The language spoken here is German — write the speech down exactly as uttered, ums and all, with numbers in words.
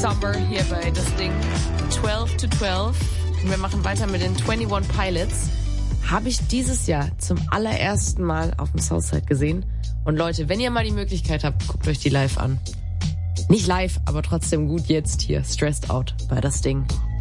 Summer hier bei das Ding zwölf to zwölf. Wir machen weiter mit den einundzwanzig Pilots. Habe ich dieses Jahr zum allerersten Mal auf dem Southside gesehen. Und Leute, wenn ihr mal die Möglichkeit habt, guckt euch die live an. Nicht live, aber trotzdem gut jetzt hier. Stressed Out bei das Ding.